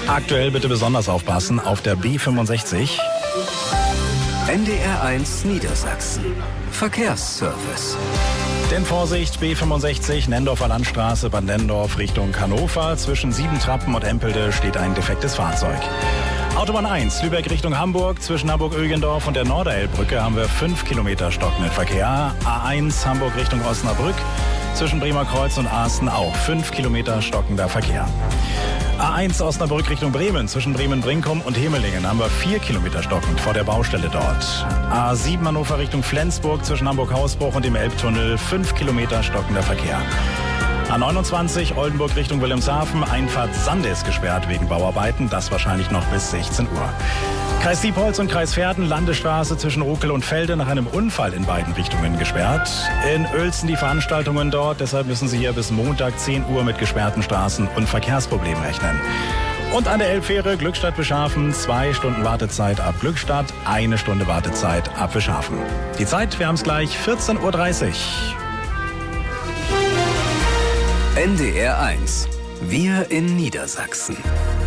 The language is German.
Aktuell bitte besonders aufpassen auf der B65. NDR1 Niedersachsen. Verkehrsservice. Denn Vorsicht, B65, Nendorfer Landstraße, Bad Nendorf Richtung Hannover. Zwischen Siebentrappen und Empelde steht ein defektes Fahrzeug. Autobahn 1, Lübeck Richtung Hamburg. Zwischen Hamburg-Ögendorf und der Norderelbbrücke haben wir 5 Kilometer stockenden Verkehr. A1 Hamburg Richtung Osnabrück. Zwischen Bremer Kreuz und Asten auch 5 Kilometer stockender Verkehr. A1 Osnabrück Richtung Bremen. Zwischen Bremen-Brinkum und Hemelingen haben wir 4 Kilometer stockend vor der Baustelle dort. A7 Hannover Richtung Flensburg. Zwischen Hamburg-Hausbruch und dem Elbtunnel 5 Kilometer stockender Verkehr. A29 Oldenburg Richtung Wilhelmshaven. Einfahrt Sande ist gesperrt wegen Bauarbeiten. Das wahrscheinlich noch bis 16 Uhr. Kreis Diepholz und Kreis Verden, Landesstraße zwischen Ruckel und Felde nach einem Unfall in beiden Richtungen gesperrt. In Uelzen die Veranstaltungen dort, deshalb müssen Sie hier bis Montag 10 Uhr mit gesperrten Straßen und Verkehrsproblemen rechnen. Und an der Elbfähre Glückstadt Wischhafen 2 Stunden Wartezeit ab Glückstadt, 1 Stunde Wartezeit ab Wischhafen. Die Zeit, wir haben es gleich, 14:30 Uhr. NDR1. Wir in Niedersachsen.